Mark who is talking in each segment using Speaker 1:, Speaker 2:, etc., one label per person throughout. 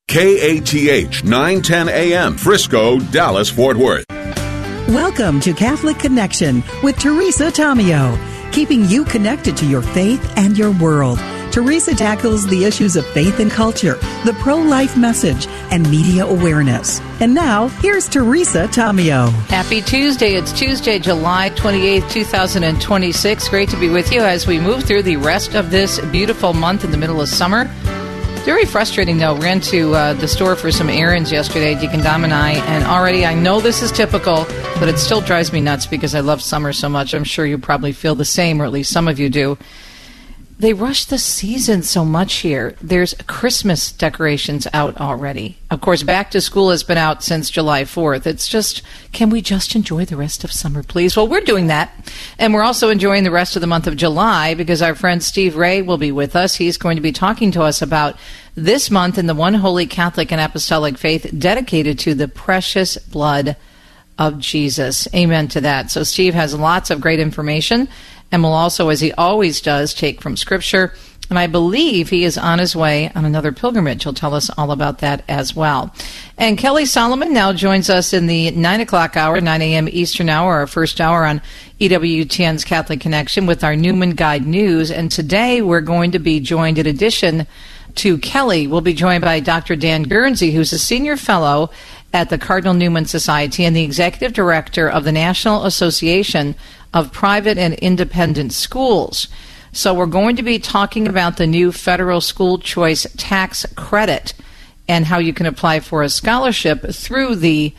Speaker 1: KATH 910 AM, Frisco, Dallas, Fort Worth.
Speaker 2: Welcome to Catholic Connection with Teresa Tomeo, keeping you connected to your faith and your world. Teresa tackles the issues of faith and culture, the pro-life message, and media awareness. And now, here's Teresa Tomeo.
Speaker 3: Happy Tuesday. It's Tuesday, July 28th, 2026. Great to be with you as we move through the rest of this beautiful month in the middle of summer. Very frustrating, though. Ran to the store for some errands yesterday, Deacon Dom and and already I know this is typical, but it still drives me nuts because I love summer so much. I'm sure you probably feel the same, or at least some of you do. They rush the season so much here. There's Christmas decorations out already. Of course, back to school has been out since July 4th. It's just, can we just enjoy the rest of summer, please? Well, we're doing that. And we're also enjoying the rest of the month of July because our friend Steve Ray will be with us. He's going to be talking to us about this month in the one holy Catholic and apostolic faith dedicated to the precious blood of Jesus. Amen to that. So Steve has lots of great information. And will also, as he always does, take from Scripture. And I believe he is on his way on another pilgrimage. He'll tell us all about that as well. And Kelly Solomon now joins us in the 9 o'clock hour, 9 a.m. Eastern hour, our first hour on EWTN's Catholic Connection with our Newman Guide News. And today we're going to be joined, in addition to Kelly, we'll be joined by Dr. Dan Guernsey, who's a senior fellow at the Cardinal Newman Society and the executive director of the National Association of Private and Independent Schools. So we're going to be talking about the new federal school choice tax credit and how you can apply for a scholarship through the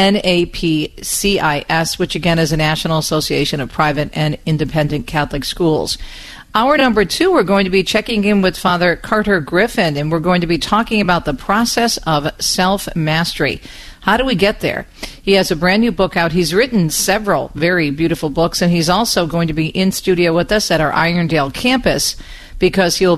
Speaker 3: NAPCIS, which again is a National Association of Private and Independent Catholic Schools. Hour number 2, we're going to be checking in with Father Carter Griffin, and we're going to be talking about the process of self-mastery. How do we get there? He has a brand new book out. He's written several very beautiful books, and he's also going to be in studio with us at our Irondale campus because he'll